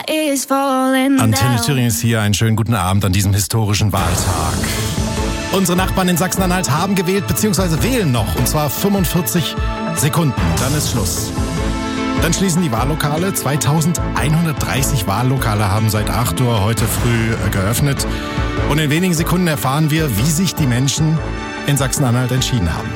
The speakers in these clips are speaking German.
Antenne Thüringen ist hier. Einen schönen guten Abend an diesem historischen Wahltag. Unsere Nachbarn in Sachsen-Anhalt haben gewählt bzw. wählen noch. Und zwar 45 Sekunden. Dann ist Schluss. Dann schließen die Wahllokale. 2130 Wahllokale haben seit 8 Uhr heute früh geöffnet. Und in wenigen Sekunden erfahren wir, wie sich die Menschen in Sachsen-Anhalt entschieden haben.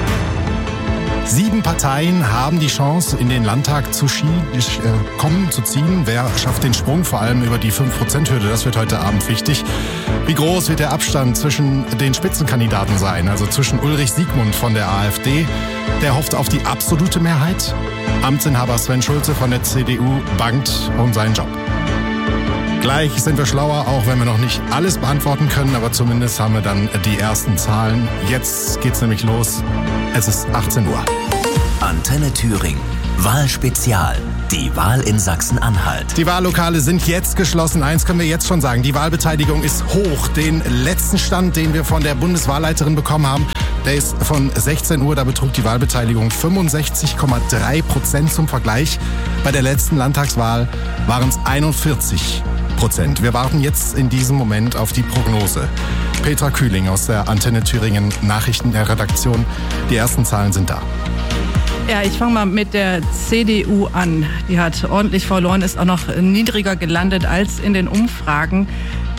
7 Parteien haben die Chance, in den Landtag zu ziehen. Wer schafft den Sprung, vor allem über die 5%-Hürde? Das wird heute Abend wichtig. Wie groß wird der Abstand zwischen den Spitzenkandidaten sein? Also zwischen Ulrich Siegmund von der AfD, der hofft auf die absolute Mehrheit. Amtsinhaber Sven Schulze von der CDU bangt um seinen Job. Gleich sind wir schlauer, auch wenn wir noch nicht alles beantworten können, aber zumindest haben wir dann die ersten Zahlen. Jetzt geht's nämlich los. Es ist 18 Uhr. Antenne Thüringen. Wahlspezial. Die Wahl in Sachsen-Anhalt. Die Wahllokale sind jetzt geschlossen. Eins können wir jetzt schon sagen. Die Wahlbeteiligung ist hoch. Den letzten Stand, den wir von der Bundeswahlleiterin bekommen haben, der ist von 16 Uhr. Da betrug die Wahlbeteiligung 65,3% zum Vergleich. Bei der letzten Landtagswahl waren es 41%. Wir warten jetzt in diesem Moment auf die Prognose. Petra Kühling aus der Antenne Thüringen Nachrichtenredaktion. Die ersten Zahlen sind da. Ja, ich fange mal mit der CDU an. Die hat ordentlich verloren, ist auch noch niedriger gelandet als in den Umfragen.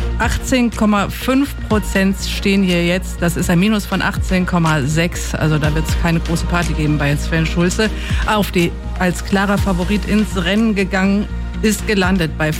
18,5% stehen hier jetzt. Das ist ein Minus von 18,6. Also da wird es keine große Party geben bei Sven Schulze. Als klarer Favorit ins Rennen gegangen ist gelandet bei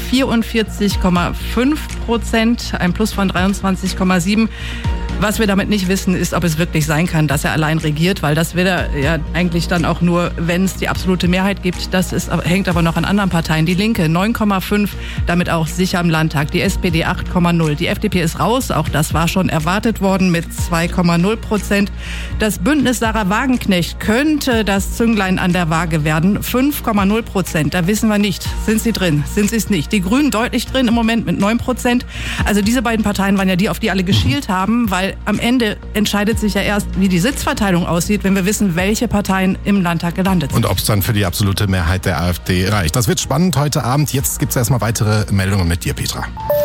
44,5%, ein Plus von 23,7%. Was wir damit nicht wissen, ist, ob es wirklich sein kann, dass er allein regiert, weil das wird er ja eigentlich dann auch nur, wenn es die absolute Mehrheit gibt. Hängt aber noch an anderen Parteien. Die Linke 9,5, damit auch sicher im Landtag. Die SPD 8,0. Die FDP ist raus, auch das war schon erwartet worden mit 2,0%. Das Bündnis Sarah Wagenknecht könnte das Zünglein an der Waage werden. 5,0%. Da wissen wir nicht. Sind sie drin? Sind sie es nicht? Die Grünen deutlich drin im Moment mit 9%. Also diese beiden Parteien waren ja die, auf die alle geschielt haben, weil am Ende entscheidet sich ja erst, wie die Sitzverteilung aussieht, wenn wir wissen, welche Parteien im Landtag gelandet sind. Und ob es dann für die absolute Mehrheit der AfD reicht. Das wird spannend heute Abend. Jetzt gibt es erstmal weitere Meldungen mit dir, Petra.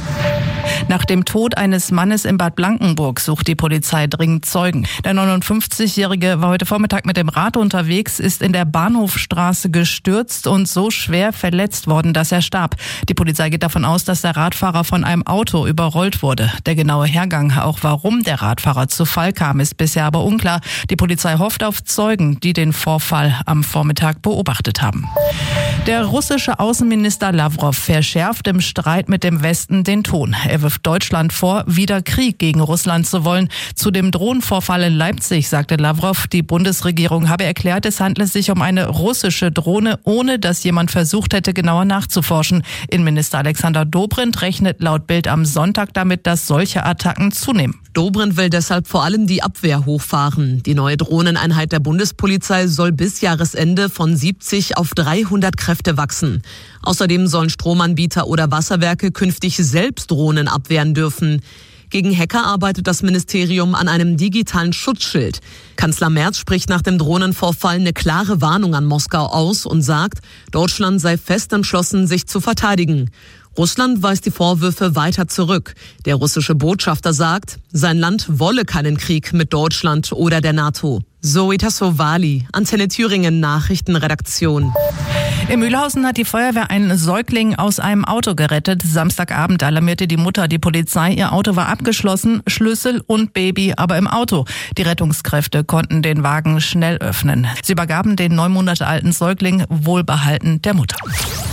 Nach dem Tod eines Mannes in Bad Blankenburg sucht die Polizei dringend Zeugen. Der 59-Jährige war heute Vormittag mit dem Rad unterwegs, ist in der Bahnhofstraße gestürzt und so schwer verletzt worden, dass er starb. Die Polizei geht davon aus, dass der Radfahrer von einem Auto überrollt wurde. Der genaue Hergang, auch warum der Radfahrer zu Fall kam, ist bisher aber unklar. Die Polizei hofft auf Zeugen, die den Vorfall am Vormittag beobachtet haben. Der russische Außenminister Lavrov verschärft im Streit mit dem Westen den Ton. Er wirft Deutschland vor, wieder Krieg gegen Russland zu wollen. Zu dem Drohnenvorfall in Leipzig sagte Lavrov, die Bundesregierung habe erklärt, es handle sich um eine russische Drohne, ohne dass jemand versucht hätte, genauer nachzuforschen. Innenminister Alexander Dobrindt rechnet laut Bild am Sonntag damit, dass solche Attacken zunehmen. Dobrindt will deshalb vor allem die Abwehr hochfahren. Die neue Drohneneinheit der Bundespolizei soll bis Jahresende von 70 auf 300 Kräfte wachsen. Außerdem sollen Stromanbieter oder Wasserwerke künftig selbst Drohnen abwehren dürfen. Gegen Hacker arbeitet das Ministerium an einem digitalen Schutzschild. Kanzler Merz spricht nach dem Drohnenvorfall eine klare Warnung an Moskau aus und sagt, Deutschland sei fest entschlossen, sich zu verteidigen. Russland weist die Vorwürfe weiter zurück. Der russische Botschafter sagt, sein Land wolle keinen Krieg mit Deutschland oder der NATO. Zoe Tassovali, Antenne Thüringen Nachrichtenredaktion. In Mühlhausen hat die Feuerwehr einen Säugling aus einem Auto gerettet. Samstagabend alarmierte die Mutter die Polizei. Ihr Auto war abgeschlossen, Schlüssel und Baby aber im Auto. Die Rettungskräfte konnten den Wagen schnell öffnen. Sie übergaben den 9 Monate alten Säugling wohlbehalten der Mutter.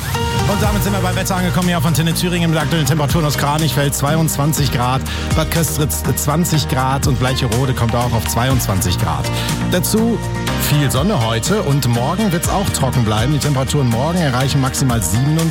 Und damit sind wir beim Wetter angekommen hier auf Antenne Thüringen mit aktuellen Temperaturen aus Kranichfeld 22 Grad, Bad Köstritz 20 Grad und Bleicherode kommt auch auf 22 Grad. Dazu viel Sonne heute und morgen wird es auch trocken bleiben. Die Temperaturen morgen erreichen maximal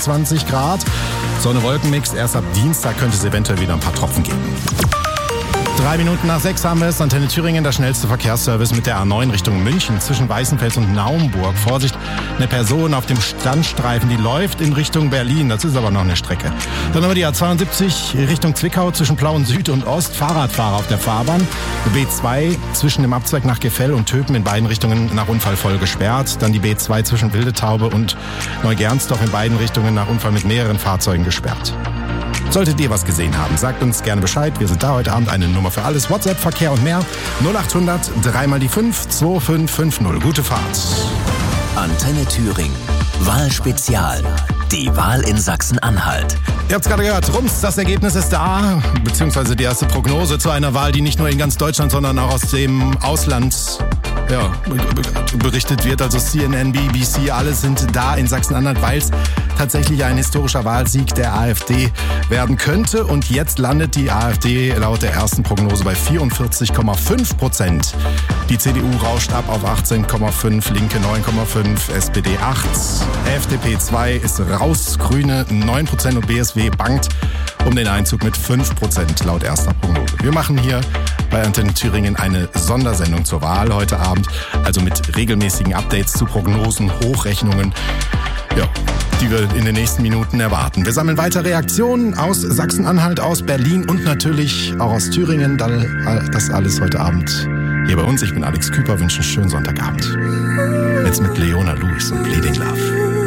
27 Grad. Sonne-Wolkenmix, erst ab Dienstag könnte es eventuell wieder ein paar Tropfen geben. 5:03 haben wir es. Antenne Thüringen, der schnellste Verkehrsservice mit der A9 Richtung München zwischen Weißenfels und Naumburg. Vorsicht, eine Person auf dem Standstreifen, die läuft in Richtung Berlin. Das ist aber noch eine Strecke. Dann haben wir die A72 Richtung Zwickau zwischen Plauen Süd und Ost. Fahrradfahrer auf der Fahrbahn. B2 zwischen dem Abzweig nach Gefell und Töpen in beiden Richtungen nach Unfall voll gesperrt. Dann die B2 zwischen Wildetaube und Neugernsdorf in beiden Richtungen nach Unfall mit mehreren Fahrzeugen gesperrt. Solltet ihr was gesehen haben, sagt uns gerne Bescheid. Wir sind da heute Abend, eine Nummer für alles. WhatsApp, Verkehr und mehr. 0800 3x5 2550. Gute Fahrt. Antenne Thüringen. Wahlspezial. Die Wahl in Sachsen-Anhalt. Ihr habt es gerade gehört, rums, das Ergebnis ist da, beziehungsweise die erste Prognose zu einer Wahl, die nicht nur in ganz Deutschland, sondern auch aus dem Ausland berichtet wird. Also CNN, BBC, alle sind da in Sachsen-Anhalt, weil es tatsächlich ein historischer Wahlsieg der AfD werden könnte. Und jetzt landet die AfD laut der ersten Prognose bei 44,5%. Die CDU rauscht ab auf 18,5%, Linke 9,5%, SPD 8%, FDP 2 ist raus, Grüne 9% und BSW bangt um den Einzug mit 5% laut erster Prognose. Wir machen hier bei Antenne Thüringen eine Sondersendung zur Wahl heute Abend, also mit regelmäßigen Updates zu Prognosen, Hochrechnungen, die wir in den nächsten Minuten erwarten. Wir sammeln weiter Reaktionen aus Sachsen-Anhalt, aus Berlin und natürlich auch aus Thüringen. Das alles heute Abend hier bei uns. Ich bin Alex Küper, wünsche einen schönen Sonntagabend. Jetzt mit Leona Lewis und Bleeding Love.